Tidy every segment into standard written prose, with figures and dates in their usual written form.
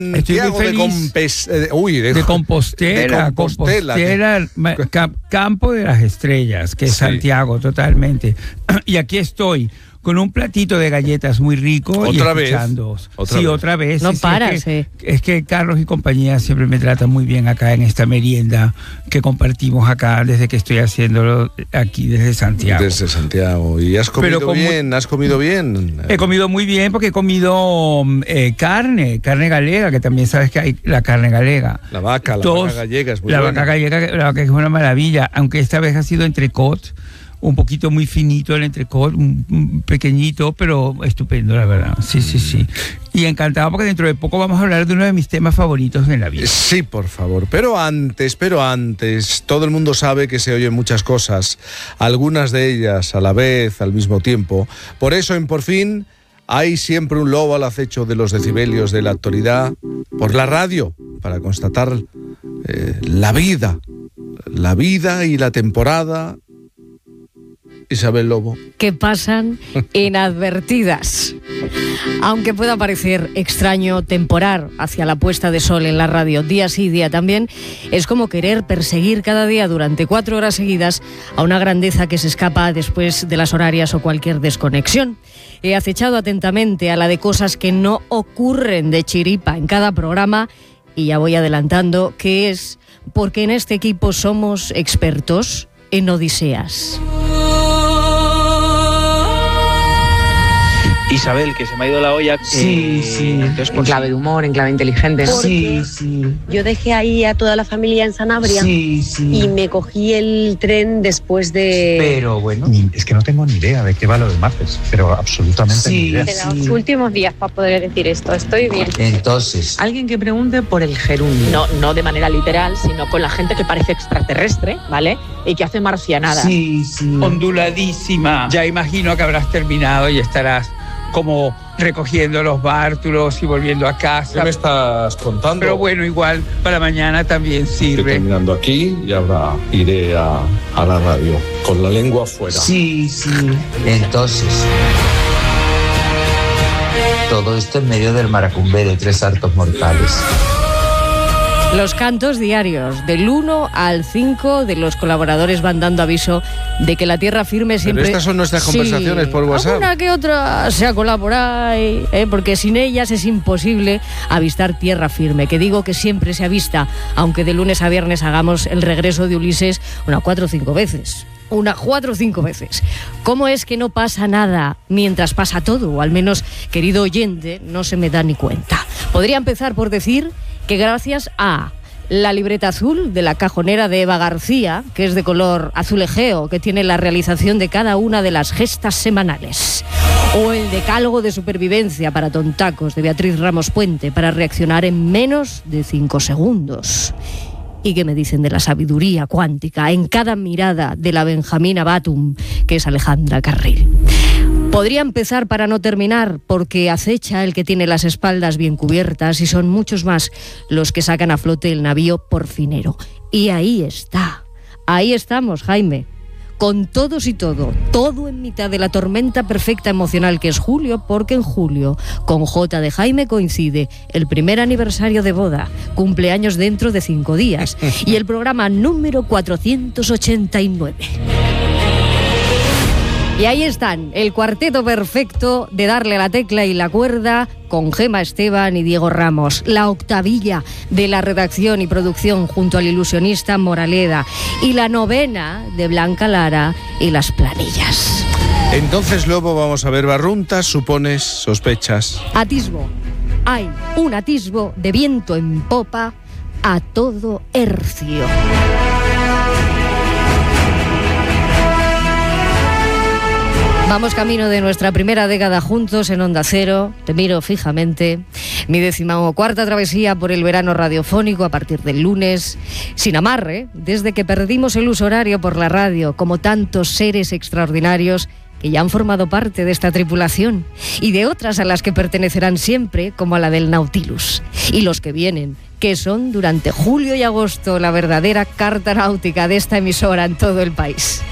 Santiago de Compostela, Campo de las Estrellas, que es Santiago totalmente. Y aquí estoy con un platito de galletas muy rico. ¿Otra vez? Otra vez. No paras, Es que Carlos y compañía siempre me tratan muy bien acá en esta merienda que compartimos acá desde que estoy haciéndolo aquí desde Santiago. Desde Santiago. ¿Y has comido bien? ¿Has comido bien? He comido muy bien porque he comido carne galega, que también sabes que hay la carne galega. La vaca gallega es muy buena. La vaca es una maravilla, aunque esta vez ha sido entrecot, un poquito muy finito el entrecot, un pequeñito, pero estupendo, la verdad. Sí. Y encantado porque dentro de poco vamos a hablar de uno de mis temas favoritos en la vida. Sí, por favor. Pero antes, todo el mundo sabe que se oyen muchas cosas, algunas de ellas a la vez, al mismo tiempo. Por eso, en Por Fin, hay siempre un lobo al acecho de los decibelios de la actualidad por la radio, para constatar la vida y la temporada. Isabel Lobo. Que pasan inadvertidas. Aunque pueda parecer extraño temporar hacia la puesta de sol en la radio día sí, día también, es como querer perseguir cada día durante 4 horas seguidas a una grandeza que se escapa después de las horarias o cualquier desconexión. He acechado atentamente a la de cosas que no ocurren de chiripa en cada programa y ya voy adelantando que es porque en este equipo somos expertos en odiseas. Isabel, que se me ha ido la olla. Sí. Entonces, en clave de humor, en clave inteligente. Sí. Yo dejé ahí a toda la familia en Sanabria y me cogí el tren después de... Pero bueno, es que no tengo ni idea de qué va lo del martes, pero absolutamente ni idea. Los últimos días para poder decir esto, estoy bien. Entonces, alguien que pregunte por el gerundio. No de manera literal, sino con la gente que parece extraterrestre, ¿vale? Y que hace marcianada. Sí. Onduladísima. Ya imagino que habrás terminado y estarás como recogiendo los bártulos y volviendo a casa. ¿Qué me estás contando? Pero bueno, igual para mañana también sirve. Estoy terminando aquí y ahora iré a la radio con la lengua afuera. Sí. Entonces, todo esto en medio del maracumbe de 3 hartos mortales. Los cantos diarios, del 1 al 5 de los colaboradores van dando aviso de que la tierra firme siempre... Pero estas son nuestras conversaciones por WhatsApp. Una que otra se ha colaborado, porque sin ellas es imposible avistar tierra firme, que digo que siempre se avista, aunque de lunes a viernes hagamos el regreso de Ulises unas 4 o 5 veces. ¿Cómo es que no pasa nada mientras pasa todo? O al menos, querido oyente, no se me da ni cuenta. Podría empezar por decir que gracias a la libreta azul de la cajonera de Eva García, que es de color azul egeo, que tiene la realización de cada una de las gestas semanales, o el decálogo de supervivencia para tontacos de Beatriz Ramos Puente para reaccionar en menos de 5 segundos. ¿Y qué me dicen de la sabiduría cuántica en cada mirada de la Benjamina Batum, que es Alejandra Carril? Podría empezar para no terminar, porque acecha el que tiene las espaldas bien cubiertas y son muchos más los que sacan a flote el navío porfinero. Y ahí está. Ahí estamos, Jaime. Con todos y todo en mitad de la tormenta perfecta emocional que es julio, porque en julio, con J de Jaime coincide el primer aniversario de boda, cumpleaños dentro de 5 días, y el programa número 489. Y ahí están, el cuarteto perfecto de darle la tecla y la cuerda con Gema Esteban y Diego Ramos. La octavilla de la redacción y producción junto al ilusionista Moraleda. Y la novena de Blanca Lara y las planillas. Entonces, Lobo, vamos a ver barruntas, supones, sospechas. Atisbo. Hay un atisbo de viento en popa a todo hercio. Vamos camino de nuestra primera década juntos en Onda Cero. Te miro fijamente. Mi 14ª travesía por el verano radiofónico a partir del lunes. Sin amarre, desde que perdimos el uso horario por la radio, como tantos seres extraordinarios que ya han formado parte de esta tripulación. Y de otras a las que pertenecerán siempre, como a la del Nautilus. Y los que vienen, que son durante julio y agosto la verdadera carta náutica de esta emisora en todo el país.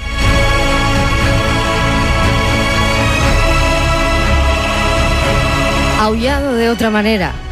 Aullado de otra manera,